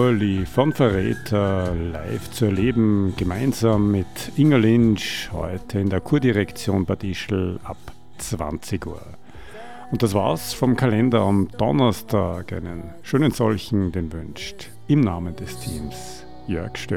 Urli von Verräter live zu erleben, gemeinsam mit Inga Lynch, heute in der Kurdirektion Bad Ischl ab 20 Uhr. Und das war's vom Kalender am Donnerstag. Einen schönen solchen, den wünscht im Namen des Teams Jörg Stöckl.